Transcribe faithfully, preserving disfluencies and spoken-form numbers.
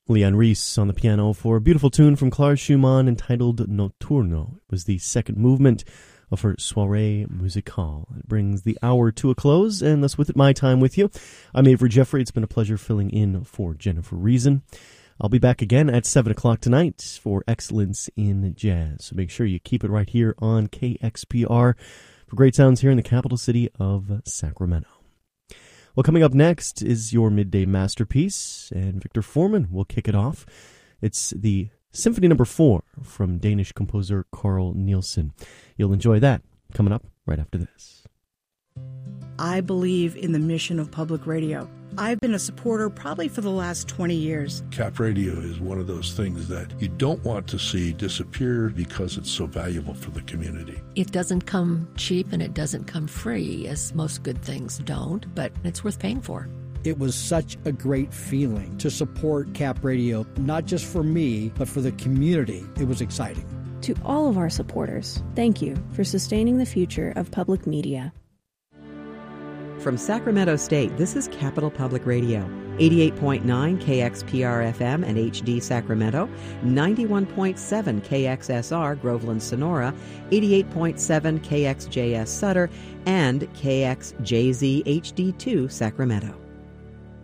Leon Reese on the piano for a beautiful tune from Clara Schumann entitled Notturno. It was the second movement of her Soirée Musicale. It brings the hour to a close, and thus with it, my time with you. I'm Avery Jeffrey. It's been a pleasure filling in for Jennifer Reason. I'll be back again at seven o'clock tonight for Excellence in Jazz. So make sure you keep it right here on K X P R for great sounds here in the capital city of Sacramento. Well, coming up next is your midday masterpiece, and Victor Foreman will kick it off. It's the Symphony Number Four from Danish composer Carl Nielsen. You'll enjoy that coming up right after this. I believe in the mission of public radio. I've been a supporter probably for the last twenty years. Cap Radio is one of those things that you don't want to see disappear because it's so valuable for the community. It doesn't come cheap and it doesn't come free, as most good things don't, but it's worth paying for. It was such a great feeling to support Cap Radio, not just for me, but for the community. It was exciting. To all of our supporters, thank you for sustaining the future of public media. From Sacramento State, this is Capital Public Radio, eighty-eight point nine K X P R F M and H D Sacramento, ninety-one point seven K X S R Groveland Sonora, eighty-eight point seven K X J S Sutter, and K X J Z H D two Sacramento.